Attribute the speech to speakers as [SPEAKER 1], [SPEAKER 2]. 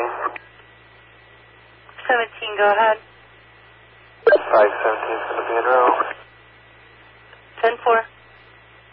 [SPEAKER 1] 17, go ahead.
[SPEAKER 2] 517 is going to be in row.